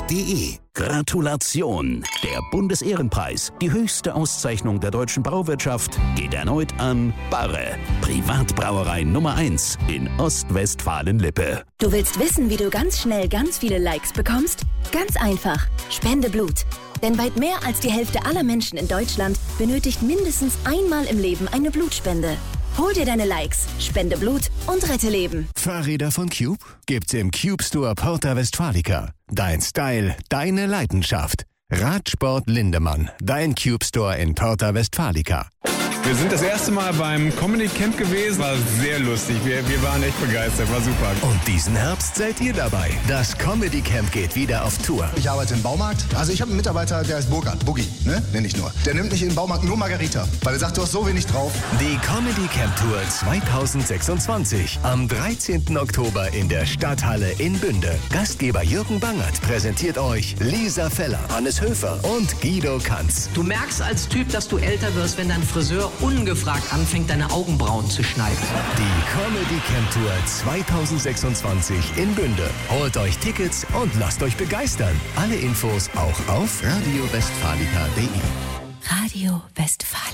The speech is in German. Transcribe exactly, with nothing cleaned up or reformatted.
punkt de. Gratulation! Der Bundesehrenpreis, die höchste Auszeichnung der deutschen Brauwirtschaft, geht erneut an Barre, Privatbrauerei Nummer eins in Ostwestfalen-Lippe. Du willst wissen, wie du ganz schnell ganz viele Likes bekommst? Ganz einfach. Spende Blut. Denn weit mehr als die Hälfte aller Menschen in Deutschland benötigt mindestens einmal im Leben eine Blutspende. Hol dir deine Likes, spende Blut und rette Leben. Fahrräder von Cube gibt's im Cube Store Porta Westfalica. Dein Style, deine Leidenschaft. Radsport Lindemann, dein Cube Store in Porta Westfalica. Wir sind das erste Mal beim Comedy Camp gewesen. War sehr lustig. Wir, wir waren echt begeistert. War super. Und diesen Herbst seid ihr dabei. Das Comedy Camp geht wieder auf Tour. Ich arbeite im Baumarkt. Also ich habe einen Mitarbeiter, der heißt Burkhard. Boogie, ne? Nenn ich nur. Der nimmt nicht in den Baumarkt nur Margarita. Weil er sagt, du hast so wenig drauf. Die Comedy Camp Tour zweitausendsechsundzwanzig. Am dreizehnten Oktober in der Stadthalle in Bünde. Gastgeber Jürgen Bangert präsentiert euch Lisa Feller, Hannes Höfer und Guido Kanz. Du merkst als Typ, dass du älter wirst, wenn dein Friseur ungefragt anfängt, deine Augenbrauen zu schneiden. Die Comedy Camp Tour zweitausendsechsundzwanzig in Bünde. Holt euch Tickets und lasst euch begeistern. Alle Infos auch auf radio westfalica punkt de. Radio Westfalen.